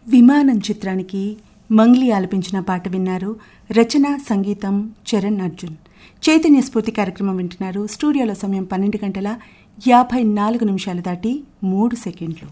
విమానం చిత్రానికి మంగ్లీ ఆలపించిన పాట విన్నారు. రచన సంగీతం చరణ్ అర్జున్. చైతన్య స్ఫూర్తి కార్యక్రమం వింటున్నారు. స్టూడియోలో సమయం 12:54 దాటి 3 సెకండ్లు.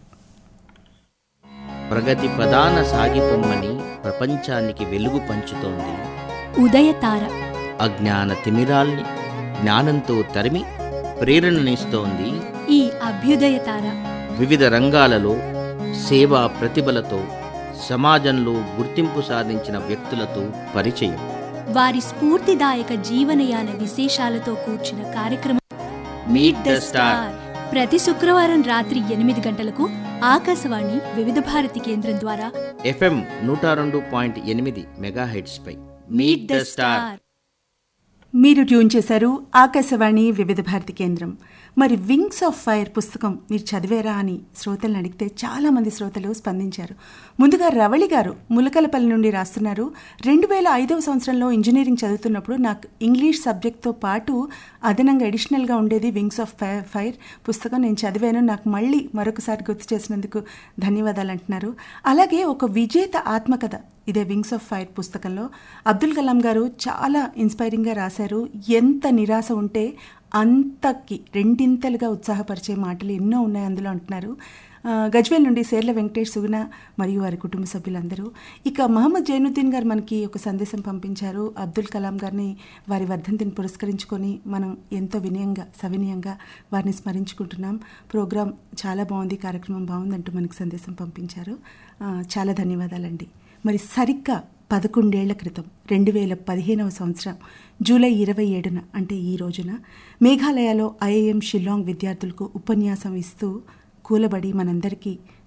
ప్రగతి ప్రధాన సాగిపొమ్మని ప్రపంచానికి వెలుగు పంచుతోంది ఉదయతార. అజ్ఞాన తిమిరాల్ని జ్ఞానంతో తరిమి ప్రేరణనిస్తోంది ఈ అభ్యుదయతార. వివిధ రంగాలలో సేవా ప్రతిభలతో సమాజంలో గుర్తింపు సాధించిన వ్యక్తులతో పరిచయం, వారి స్ఫూర్తిదాయక జీవనయాన విశేషాలతో కూర్చిన కార్యక్రమం మీట్ ద స్టార్. ప్రతి శుక్రవారం రాత్రి 8 గంటలకు ఆకాశవాణి వివిధ భారతి కేంద్రం ద్వారా FM 102.8 megahertz pi meet the star. మీరు ట్యూన్ చేశారు ఆకాశవాణి వివిధ భారతి కేంద్రం. మరి వింగ్స్ ఆఫ్ ఫైర్ పుస్తకం మీరు చదివారా అని శ్రోతలను అడిగితే చాలామంది శ్రోతలు స్పందించారు. ముందుగా రవళి గారు ములకలపల్లి నుండి రాస్తున్నారు. 2005వ సంవత్సరంలో ఇంజనీరింగ్ చదువుతున్నప్పుడు నాకు ఇంగ్లీష్ సబ్జెక్ట్తో పాటు అదనంగా అడిషనల్గా ఉండేది వింగ్స్ ఆఫ్ ఫైర్ పుస్తకం. నేను చదివాను. నాకు మళ్ళీ మరొకసారి గుర్తు చేసినందుకు ధన్యవాదాలు అంటున్నారు. అలాగే ఒక విజేత ఆత్మకథ ఇదే వింగ్స్ ఆఫ్ ఫైర్ పుస్తకంలో అబ్దుల్ కలాం గారు చాలా ఇన్స్పైరింగ్గా రాశారు. ఎంత నిరాశ ఉంటే అంతకి రెండింతలుగా ఉత్సాహపరిచే మాటలు ఎన్నో ఉన్నాయి అందులో అంటున్నారు. గజ్వేల్ నుండి సేర్ల వెంకటేష్, సుగుణ మరియు వారి కుటుంబ సభ్యులందరూ. ఇక మహమ్మద్ జైనుద్దీన్ గారు మనకి ఒక సందేశం పంపించారు. అబ్దుల్ కలాం గారిని వారి వర్ధంతిని పురస్కరించుకొని మనం ఎంతో సవినయంగా వారిని స్మరించుకుంటున్నాం. ప్రోగ్రాం చాలా బాగుంది, కార్యక్రమం బాగుందంటూ మనకి సందేశం పంపించారు. చాలా ధన్యవాదాలండి. మరి సరిగ్గా 11 ఏళ్ల క్రితం 2015వ సంవత్సరం జూలై 27న అంటే ఈ రోజున మేఘాలయలో IIM షిల్లాంగ్ విద్యార్థులకు ఉపన్యాసం ఇస్తూ కూలబడి మనందరికీ